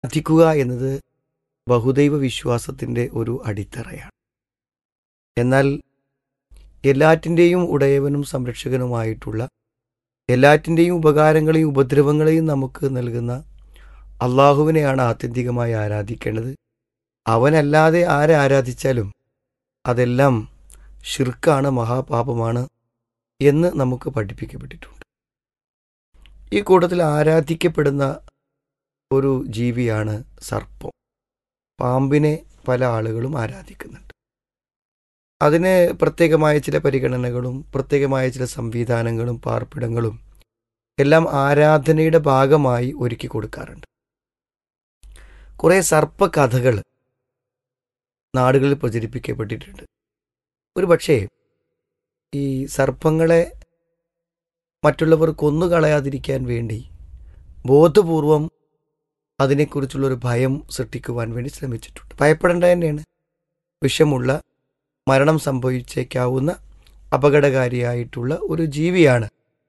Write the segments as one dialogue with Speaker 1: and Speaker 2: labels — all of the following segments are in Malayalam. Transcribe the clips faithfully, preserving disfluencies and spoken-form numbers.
Speaker 1: ആരാധിക്കുക എന്നത് ബഹുദൈവ വിശ്വാസത്തിൻ്റെ ഒരു അടിത്തറയാണ്. എന്നാൽ എല്ലാറ്റിൻ്റെയും ഉടയവനും സംരക്ഷകനുമായിട്ടുള്ള, എല്ലാറ്റിൻ്റെയും ഉപകാരങ്ങളെയും ഉപദ്രവങ്ങളെയും നമുക്ക് നൽകുന്ന അള്ളാഹുവിനെയാണ് ആത്യന്തികമായി ആരാധിക്കേണ്ടത്. അവനല്ലാതെ ആരെ ആരാധിച്ചാലും അതെല്ലാം ശിർക്കാണ്, മഹാപാപമാണ് എന്ന് നമുക്ക് പഠിപ്പിക്കപ്പെട്ടിട്ടുണ്ട്. ഈ കൂട്ടത്തിൽ ആരാധിക്കപ്പെടുന്ന ഒരു ജീവിയാണ് സർപ്പം. പാമ്പിനെ പല ആളുകളും ആരാധിക്കുന്നുണ്ട്. അതിന് പ്രത്യേകമായ ചില പരിഗണനകളും പ്രത്യേകമായ ചില സംവിധാനങ്ങളും പാർപ്പിടങ്ങളും എല്ലാം ആരാധനയുടെ ഭാഗമായി ഒരുക്കി കൊടുക്കാറുണ്ട്. കുറേ സർപ്പകഥകൾ നാടുകളിൽ പ്രചരിപ്പിക്കപ്പെട്ടിട്ടുണ്ട്. ഒരു പക്ഷേ ഈ സർപ്പങ്ങളെ മറ്റുള്ളവർ കൊന്നുകളയാതിരിക്കാൻ വേണ്ടി ബോധപൂർവം അതിനെക്കുറിച്ചുള്ളൊരു ഭയം സൃഷ്ടിക്കുവാൻ വേണ്ടി ശ്രമിച്ചിട്ടുണ്ട്. ഭയപ്പെടേണ്ട തന്നെയാണ്. വിഷമുള്ള, മരണം സംഭവിച്ചേക്കാവുന്ന അപകടകാരിയായിട്ടുള്ള ഒരു ജീവിയാണ്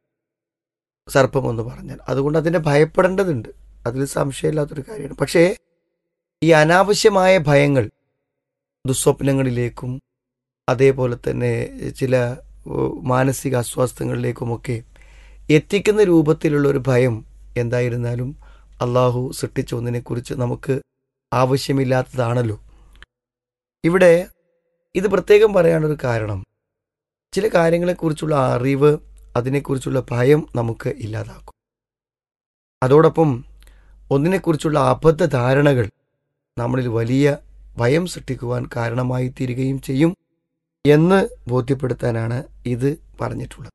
Speaker 1: സർപ്പമെന്ന് പറഞ്ഞാൽ. അതുകൊണ്ട് അതിനെ ഭയപ്പെടേണ്ടതുണ്ട്, അതിൽ സംശയമില്ലാത്തൊരു കാര്യമാണ്. പക്ഷേ ഈ അനാവശ്യമായ ഭയങ്ങൾ ദുസ്വപ്നങ്ങളിലേക്കും അതേപോലെ തന്നെ ചില മാനസിക അസ്വാസ്ഥ്യങ്ങളിലേക്കുമൊക്കെ എത്തിക്കുന്ന രൂപത്തിലുള്ള ഒരു ഭയം എന്തായിരുന്നാലും അള്ളാഹു സൃഷ്ടിച്ച ഒന്നിനെക്കുറിച്ച് നമുക്ക് ആവശ്യമില്ലാത്തതാണല്ലോ. ഇവിടെ ഇത് പ്രത്യേകം പറയാനൊരു കാരണം, ചില കാര്യങ്ങളെക്കുറിച്ചുള്ള അറിവ്, അതിനെക്കുറിച്ചുള്ള ഭയം നമുക്ക് ഇല്ലാതാക്കും. അതോടൊപ്പം ഒന്നിനെക്കുറിച്ചുള്ള അബദ്ധധാരണകൾ നമ്മളിൽ വലിയ ഭയം സൃഷ്ടിക്കുവാൻ കാരണമായി തീരുകയും ചെയ്യും എന്ന് ബോധ്യപ്പെടുത്താനാണ് ഇത് പറഞ്ഞിട്ടുള്ളത്.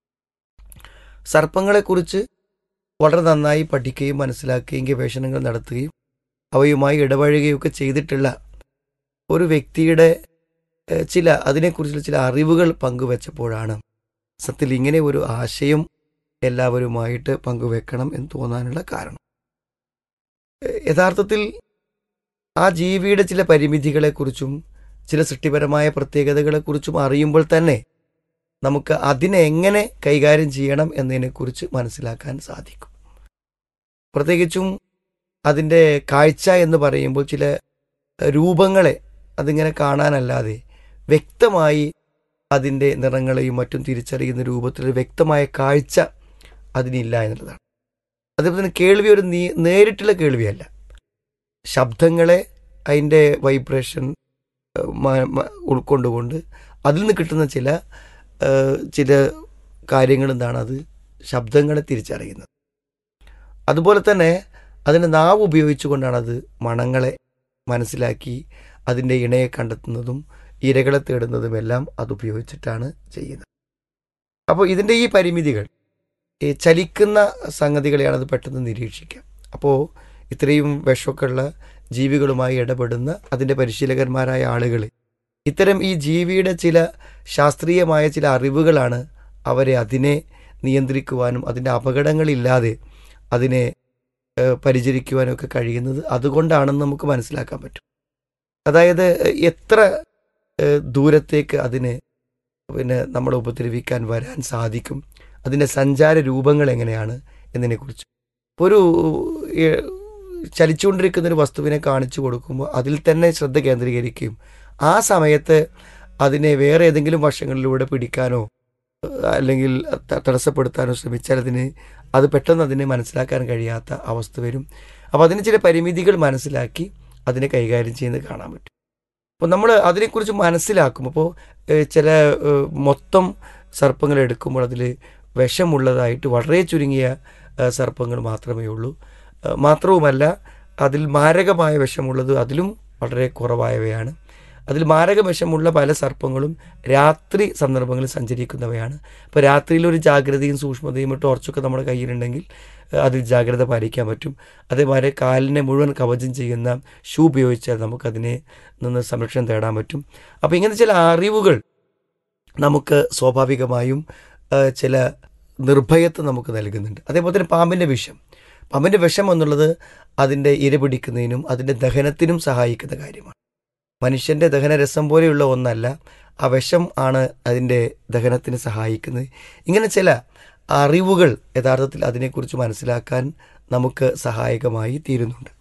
Speaker 1: സർപ്പങ്ങളെക്കുറിച്ച് വളരെ നന്നായി പഠിക്കുകയും മനസ്സിലാക്കുകയും ഗവേഷണങ്ങൾ നടത്തുകയും അവയുമായി ഇടപഴകുകയൊക്കെ ചെയ്തിട്ടുള്ള ഒരു വ്യക്തിയുടെ ചില അതിനെക്കുറിച്ചുള്ള ചില അറിവുകൾ പങ്കുവെച്ചപ്പോഴാണ് സത്യത്തിൽ ഇങ്ങനെ ഒരു ആശയം എല്ലാവരുമായിട്ട് പങ്കുവെക്കണം എന്ന് തോന്നാനുള്ള കാരണം. യഥാർത്ഥത്തിൽ ആ ജീവിയുടെ ചില പരിമിതികളെക്കുറിച്ചും ചില സൃഷ്ടിപരമായ പ്രത്യേകതകളെക്കുറിച്ചും അറിയുമ്പോൾ തന്നെ നമുക്ക് അതിനെ എങ്ങനെ കൈകാര്യം ചെയ്യണം എന്നതിനെക്കുറിച്ച് മനസ്സിലാക്കാൻ സാധിക്കും. പ്രത്യേകിച്ചും അതിൻ്റെ കാഴ്ച എന്ന് പറയുമ്പോൾ ചില രൂപങ്ങളെ അതിങ്ങനെ കാണാനല്ലാതെ വ്യക്തമായി അതിൻ്റെ നിറങ്ങളെയും മറ്റും തിരിച്ചറിയുന്ന രൂപത്തിലൊരു വ്യക്തമായ കാഴ്ച അതിനില്ല എന്നുള്ളതാണ്. അതേപോലെ തന്നെ കേൾവി ഒരു നീ നേരിട്ടുള്ള കേൾവിയല്ല. ശബ്ദങ്ങളെ അതിൻ്റെ വൈബ്രേഷൻ ഉൾക്കൊണ്ടുകൊണ്ട് അതിൽ നിന്ന് കിട്ടുന്ന ചില ചില കാര്യങ്ങൾ എന്താണ്, അത് ശബ്ദങ്ങളെ തിരിച്ചറിയുന്നത്. അതുപോലെ തന്നെ അതിൻ്റെ നാവ് ഉപയോഗിച്ചുകൊണ്ടാണ് അത് മണങ്ങളെ മനസ്സിലാക്കി അതിൻ്റെ ഇണയെ കണ്ടെത്തുന്നതും ഇരകളെ തേടുന്നതുമെല്ലാം അതുപയോഗിച്ചിട്ടാണ് ചെയ്യുന്നത്. അപ്പോൾ ഇതിൻ്റെ ഈ പരിമിതികൾ, ഈ ചലിക്കുന്ന സംഗതികളെയാണ് അത് പെട്ടെന്ന് നിരീക്ഷിക്കുക. അപ്പോൾ ഇത്രയും വിഷമൊക്കെ ഉള്ള ജീവികളുമായി ഇടപെടുന്ന അതിൻ്റെ പരിശീലകന്മാരായ ആളുകൾ ഇത്തരം ഈ ജീവിയുടെ ചില ശാസ്ത്രീയമായ ചില അറിവുകളാണ് അവരെ അതിനെ നിയന്ത്രിക്കുവാനും അതിൻ്റെ അപകടങ്ങളില്ലാതെ അതിനെ പരിചരിക്കുവാനും ഒക്കെ കഴിയുന്നത്. അതുകൊണ്ടാണെന്ന് നമുക്ക് മനസ്സിലാക്കാൻ പറ്റും. അതായത് എത്ര ദൂരത്തേക്ക് അതിന് പിന്നെ നമ്മളെ ഉപദ്രവിക്കാൻ വരാൻ സാധിക്കും, അതിൻ്റെ സഞ്ചാര രൂപങ്ങൾ എങ്ങനെയാണ് എന്നതിനെക്കുറിച്ച്. ഒരു ചലിച്ചുകൊണ്ടിരിക്കുന്നൊരു വസ്തുവിനെ കാണിച്ചു കൊടുക്കുമ്പോൾ അതിൽ തന്നെ ശ്രദ്ധ കേന്ദ്രീകരിക്കുകയും ആ സമയത്ത് അതിനെ വേറെ ഏതെങ്കിലും വശങ്ങളിലൂടെ പിടിക്കാനോ അല്ലെങ്കിൽ തടസ്സപ്പെടുത്താനോ ശ്രമിച്ചാൽ അതിന് അത് പെട്ടെന്ന് അതിനെ മനസ്സിലാക്കാൻ കഴിയാത്ത അവസ്ഥ വരും. അപ്പോൾ അതിന് ചില പരിമിതികൾ മനസ്സിലാക്കി അതിനെ കൈകാര്യം ചെയ്യുന്നത് കാണാൻ പറ്റും. അപ്പോൾ നമ്മൾ അതിനെക്കുറിച്ച് മനസ്സിലാക്കും. അപ്പോൾ ചില മൊത്തം സർപ്പങ്ങൾ എടുക്കുമ്പോൾ അതിൽ വിഷമുള്ളതായിട്ട് വളരെ ചുരുങ്ങിയ സർപ്പങ്ങൾ മാത്രമേ ഉള്ളൂ. മാത്രവുമല്ല അതിൽ മാരകമായ വിഷമുള്ളത് അതിലും വളരെ കുറവായവയാണ്. അതിൽ മാരക വിഷമുള്ള പല സർപ്പങ്ങളും രാത്രി സന്ദർഭങ്ങളിൽ സഞ്ചരിക്കുന്നവയാണ്. അപ്പോൾ രാത്രിയിലൊരു ജാഗ്രതയും സൂക്ഷ്മതയും ടോർച്ചൊക്കെ നമ്മുടെ കയ്യിലുണ്ടെങ്കിൽ അതിൽ ജാഗ്രത പാലിക്കാൻ പറ്റും. അതേമാതിരി കാലിനെ മുഴുവൻ കവചം ചെയ്യുന്ന ഷൂ ഉപയോഗിച്ചാൽ നമുക്കതിനെ നിന്ന് സംരക്ഷണം തേടാൻ പറ്റും. അപ്പോൾ ഇങ്ങനത്തെ ചില അറിവുകൾ നമുക്ക് സ്വാഭാവികമായും ചില നിർഭയത്വം നമുക്ക് നൽകുന്നുണ്ട്. അതേപോലെ തന്നെ പാമ്പിൻ്റെ വിഷം പാമ്പിൻ്റെ വിഷം എന്നുള്ളത് അതിൻ്റെ ഇര പിടിക്കുന്നതിനും അതിൻ്റെ ദഹനത്തിനും സഹായിക്കുന്ന കാര്യമാണ്. മനുഷ്യൻ്റെ ദഹനരസം പോലെയുള്ള ഒന്നല്ല, ആ വിഷം ആണ് അതിൻ്റെ ദഹനത്തിന് സഹായിക്കുന്നത്. ഇങ്ങനെ ചില അറിവുകൾ യഥാർത്ഥത്തിൽ അതിനെക്കുറിച്ച് മനസ്സിലാക്കാൻ നമുക്ക് സഹായകമായി തീരുന്നുണ്ട്.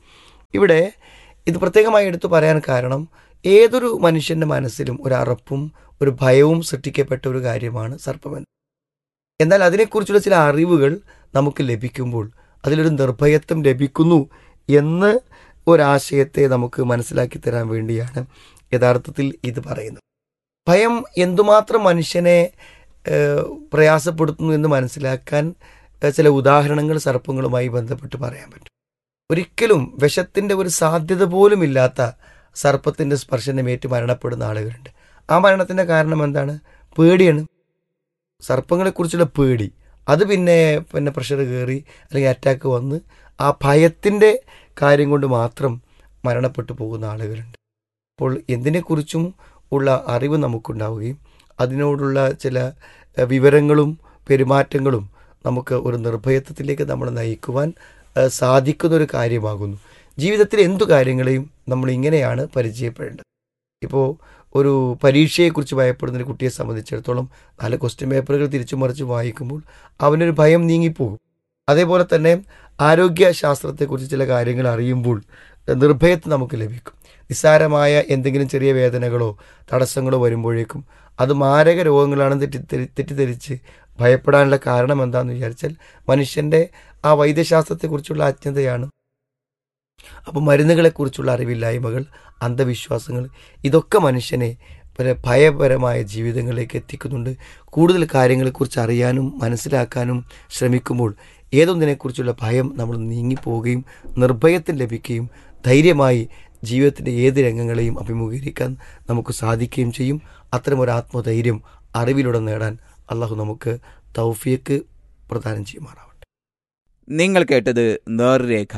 Speaker 1: ഇവിടെ ഇത് പ്രത്യേകമായി എടുത്തു പറയാൻ കാരണം, ഏതൊരു മനുഷ്യൻ്റെ മനസ്സിലും ഒരു അറപ്പും ഒരു ഭയവും സൃഷ്ടിക്കപ്പെട്ട ഒരു കാര്യമാണ് സർപ്പമെന്ന്. എന്നാൽ അതിനെക്കുറിച്ചുള്ള ചില അറിവുകൾ നമുക്ക് ലഭിക്കുമ്പോൾ അതിലൊരു നിർഭയത്വം ലഭിക്കുന്നു എന്ന് ഒരാശയത്തെ നമുക്ക് മനസ്സിലാക്കി തരാൻ വേണ്ടിയാണ് യഥാർത്ഥത്തിൽ ഇത് പറയുന്നത്. ഭയം എന്തുമാത്രം മനുഷ്യനെ പ്രയാസപ്പെടുത്തുന്നു എന്ന് മനസ്സിലാക്കാൻ ചില ഉദാഹരണങ്ങൾ സർപ്പങ്ങളുമായി ബന്ധപ്പെട്ട് പറയാൻ പറ്റും. ഒരിക്കലും വിഷത്തിൻ്റെ ഒരു സാധ്യത പോലും ഇല്ലാത്ത സർപ്പത്തിൻ്റെ സ്പർശനമേറ്റ് മരണപ്പെടുന്ന ആളുകളുണ്ട്. ആ മരണത്തിൻ്റെ കാരണം എന്താണ്? പേടിയാണ്. സർപ്പങ്ങളെക്കുറിച്ചുള്ള പേടി, അത് പിന്നെ പിന്നെ പ്രഷർ കയറി അല്ലെങ്കിൽ അറ്റാക്ക് വന്ന് ആ ഭയത്തിൻ്റെ കാര്യം കൊണ്ട് മാത്രം മരണപ്പെട്ടു പോകുന്ന ആളുകളുണ്ട്. അപ്പോൾ എന്തിനെക്കുറിച്ചും ഉള്ള അറിവ് നമുക്കുണ്ടാവുകയും അതിനോടുള്ള ചില വിവരങ്ങളും പെരുമാറ്റങ്ങളും നമുക്ക് ഒരു നിർഭയത്വത്തിലേക്ക് നമ്മൾ നയിക്കുവാൻ സാധിക്കുന്നൊരു കാര്യമാകുന്നു. ജീവിതത്തിൽ എന്തു കാര്യങ്ങളെയും നമ്മൾ ഇങ്ങനെയാണ് പരിചയപ്പെടേണ്ടത്. ഇപ്പോൾ ഒരു പരീക്ഷയെക്കുറിച്ച് ഭയപ്പെടുന്ന ഒരു കുട്ടിയെ സംബന്ധിച്ചിടത്തോളം നാല് ക്വസ്റ്റ്യൻ പേപ്പറുകൾ തിരിച്ചു മറിച്ച് വായിക്കുമ്പോൾ അവനൊരു ഭയം നീങ്ങിപ്പോകും. അതേപോലെ തന്നെ ആരോഗ്യശാസ്ത്രത്തെക്കുറിച്ച് ചില കാര്യങ്ങൾ അറിയുമ്പോൾ നിർഭയത്വം നമുക്ക് ലഭിക്കും. നിസ്സാരമായ എന്തെങ്കിലും ചെറിയ വേദനകളോ തടസ്സങ്ങളോ വരുമ്പോഴേക്കും അത് മാരക രോഗങ്ങളാണെന്ന് തെറ്റിദ്ധരി തെറ്റിദ്ധരിച്ച് ഭയപ്പെടാനുള്ള കാരണം എന്താണെന്ന് വിചാരിച്ചാൽ മനുഷ്യൻ്റെ ആ വൈദ്യശാസ്ത്രത്തെക്കുറിച്ചുള്ള അജ്ഞതയാണ്. അപ്പോൾ മരുന്നുകളെക്കുറിച്ചുള്ള അറിവില്ലായ്മകൾ, അന്ധവിശ്വാസങ്ങൾ, ഇതൊക്കെ മനുഷ്യനെ ഭയപരമായ ജീവിതങ്ങളിലേക്ക് എത്തിക്കുന്നുണ്ട്. കൂടുതൽ കാര്യങ്ങളെക്കുറിച്ച് അറിയാനും മനസ്സിലാക്കാനും ശ്രമിക്കുമ്പോൾ ഏതൊന്നിനെക്കുറിച്ചുള്ള ഭയം നമ്മൾ നീങ്ങിപ്പോവുകയും നിർഭയത്വം ലഭിക്കുകയും ധൈര്യമായി ജീവിതത്തിൻ്റെ ഏത് രംഗങ്ങളെയും അഭിമുഖീകരിക്കാൻ നമുക്ക് സാധിക്കുകയും ചെയ്യും. അത്തരമൊരു ആത്മധൈര്യം അറിവിലൂടെ നേടാൻ അള്ളാഹു നമുക്ക് തൗഫീക്ക് പ്രദാനം ചെയ്യുമാറാവട്ടെ.
Speaker 2: നിങ്ങൾ കേട്ടത് നേർരേഖ.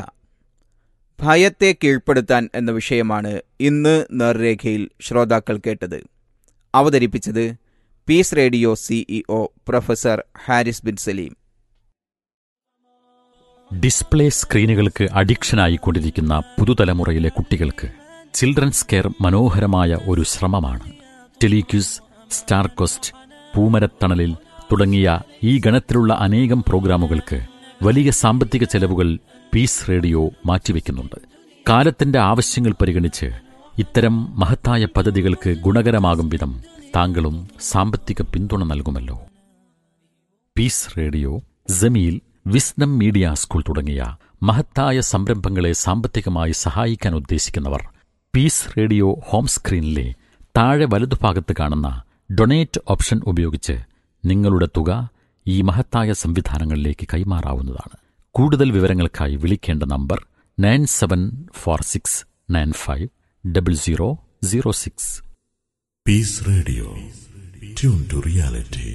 Speaker 2: ഭയത്തെ കീഴ്പ്പെടുത്താൻ എന്ന വിഷയമാണ് ഇന്ന് നേർരേഖയിൽ ശ്രോതാക്കൾ കേട്ടത്. അവതരിപ്പിച്ചത് piece radio CEO professor Haris bin Saleem.
Speaker 3: Display സ്ക്രീനുകൾക്ക് അഡിക്ഷനായിക്കൊണ്ടിരിക്കുന്ന പുതുതലമുറയിലെ കുട്ടികൾക്ക് ചിൽഡ്രൻസ് കെയർ മനോഹരമായ ഒരു ശ്രമമാണ്. ടെലിക്യൂസ്, സ്റ്റാർ ക്വസ്റ്റ്, പൂമരത്തണലിൽ തുടങ്ങിയ ഈ ഗണത്തിലുള്ള അനേകം പ്രോഗ്രാമുകൾക്ക് വലിയ സാമ്പത്തിക ചെലവുകൾ പീസ് റേഡിയോ മാറ്റിവെക്കുന്നുണ്ട്. കാലത്തിന്റെ ആവശ്യങ്ങൾ പരിഗണിച്ച് ഇത്തരം മഹത്തായ പദ്ധതികൾക്ക് ഗുണകരമാകും വിധം താങ്കളും സാമ്പത്തിക പിന്തുണ നൽകുമല്ലോ. Piece radio, Jameel, wisdom media school തുടങ്ങിയ മഹത്തായ സംരംഭങ്ങളെ സാമ്പത്തികമായി സഹായിക്കാൻ ഉദ്ദേശിക്കുന്നവർ പീസ് റേഡിയോ ഹോം സ്ക്രീനിലെ താഴെ വലതുഭാഗത്ത് കാണുന്ന ഡൊണേറ്റ് ഓപ്ഷൻ ഉപയോഗിച്ച് നിങ്ങളുടെ തുക ഈ മഹത്തായ സംവിധാനങ്ങളിലേക്ക് കൈമാറാവുന്നതാണ്. കൂടുതൽ വിവരങ്ങൾക്കായി വിളിക്കേണ്ട number nine seven four six nine five double zero zero six.
Speaker 4: Piece radio, tune to reality.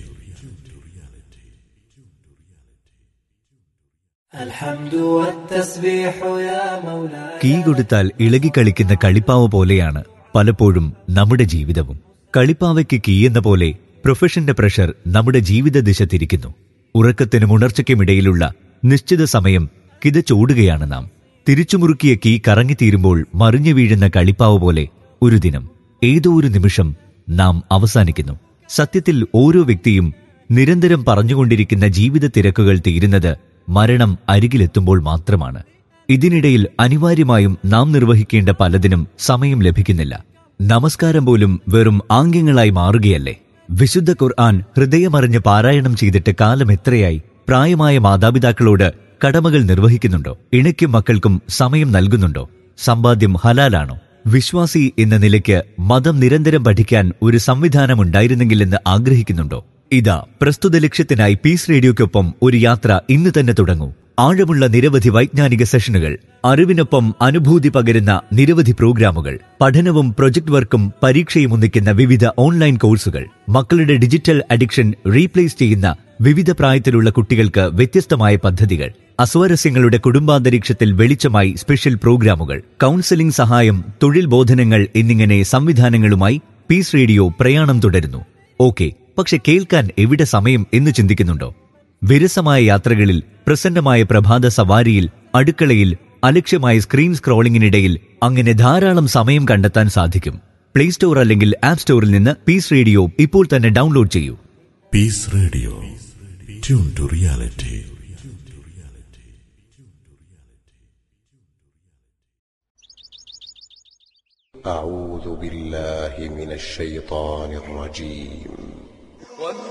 Speaker 5: Key കൊടുത്താൽ ഇളകിക്കളിക്കുന്ന കളിപ്പാവ പോലെയാണ് പലപ്പോഴും നമ്മുടെ ജീവിതവും. കളിപ്പാവയ്ക്ക് കീ എന്ന പോലെ പ്രൊഫഷന്റെ പ്രഷർ നമ്മുടെ ജീവിത ദിശ തിരിക്കുന്നു. ഉറക്കത്തിനും ഉണർച്ചയ്ക്കുമിടയിലുള്ള നിശ്ചിത സമയം കിതച്ചോടുകയാണ് നാം. തിരിച്ചുമുറുക്കിയ കീ കറങ്ങിത്തീരുമ്പോൾ മറിഞ്ഞു വീഴുന്ന കളിപ്പാവ പോലെ ഒരു ദിനം, ഏതോ ഒരു നിമിഷം നാം അവസാനിക്കുന്നു. സത്യത്തിൽ ഓരോ വ്യക്തിയും നിരന്തരം പറഞ്ഞുകൊണ്ടിരിക്കുന്ന ജീവിത തിരക്കുകൾ തീരുന്നത് മരണം അരികിലെത്തുമ്പോൾ മാത്രമാണ്. ഇതിനിടയിൽ അനിവാര്യമായും നാം നിർവഹിക്കേണ്ട പലതിനും സമയം ലഭിക്കുന്നില്ല. നമസ്കാരം പോലും വെറും ആംഗ്യങ്ങളായി മാറുകയല്ലേ. വിശുദ്ധ ഖുർആൻ ഹൃദയമറിഞ്ഞ് പാരായണം ചെയ്തിട്ട് കാലം എത്രയായി? പ്രായമായ മാതാപിതാക്കളോട് കടമകൾ നിർവഹിക്കുന്നുണ്ടോ? ഇണയ്ക്കും മക്കൾക്കും സമയം നൽകുന്നുണ്ടോ? സമ്പാദ്യം ഹലാലാണോ? വിശ്വാസി എന്ന നിലയ്ക്ക് മതം നിരന്തരം പഠിക്കാൻ ഒരു സംവിധാനം ഉണ്ടായിരുന്നെങ്കിലെന്ന് ആഗ്രഹിക്കുന്നുണ്ടോ? ഇതാ, പ്രസ്തുത ലക്ഷ്യത്തിനായി പീസ് റേഡിയോയ്ക്കൊപ്പം ഒരു യാത്ര ഇന്ന് തന്നെ തുടങ്ങൂ. ആഴമുള്ള നിരവധി വൈജ്ഞാനിക സെഷനുകൾ, അറിവിനൊപ്പം അനുഭൂതി പകരുന്ന നിരവധി പ്രോഗ്രാമുകൾ, പഠനവും പ്രൊജക്ട് വർക്കും പരീക്ഷയും ഒന്നിക്കുന്ന വിവിധ ഓൺലൈൻ കോഴ്സുകൾ, മക്കളുടെ ഡിജിറ്റൽ അഡിക്ഷൻ റീപ്ലേസ് ചെയ്യുന്ന വിവിധ പ്രായത്തിലുള്ള കുട്ടികൾക്ക് വ്യത്യസ്തമായ പദ്ധതികൾ, അസ്വാരസ്യങ്ങളുടെ കുടുംബാന്തരീക്ഷത്തിൽ വെളിച്ചമായി സ്പെഷ്യൽ പ്രോഗ്രാമുകൾ, കൗൺസിലിംഗ് സഹായം, തൊഴിൽ ബോധനങ്ങൾ എന്നിങ്ങനെ സംവിധാനങ്ങളുമായി പീസ് റേഡിയോ പ്രയാണം തുടരുന്നു. ഓക്കെ, പക്ഷെ കേൾക്കാൻ എവിടെ സമയം എന്ന് ചിന്തിക്കുന്നുണ്ടോ? വിരസമായ യാത്രകളിൽ, പ്രസന്നമായ പ്രഭാത സവാരിയിൽ, അടുക്കളയിൽ, അലക്ഷ്യമായ സ്ക്രീൻ സ്ക്രോളിംഗിനിടയിൽ അങ്ങനെ ധാരാളം സമയം കണ്ടെത്താൻ സാധിക്കും. പ്ലേ സ്റ്റോർ അല്ലെങ്കിൽ ആപ്പ് സ്റ്റോറിൽ നിന്ന് പീസ് റേഡിയോ ഇപ്പോൾ തന്നെ ഡൗൺലോഡ് ചെയ്യൂ.
Speaker 4: Piece radio, tune to reality.
Speaker 6: أعوذ بالله من الشيطان الرجيم.